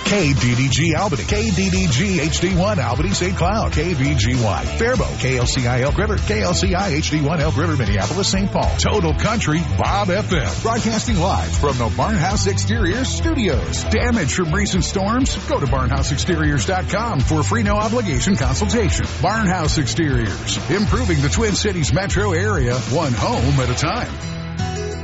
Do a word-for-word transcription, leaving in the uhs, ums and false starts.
K D D G Albany, K D D G H D one Albany Saint Cloud, K V G Y Faribault, K L C I Elk River, K L C I H D one Elk River, Minneapolis, Saint Paul. Total Country Bob F M. Broadcasting live from the Barnhouse Exteriors Studios. Damage from recent storms? Go to barnhouse exteriors dot com for free no obligation consultation. Barnhouse Exteriors, improving the Twin Cities metro area one home at a time.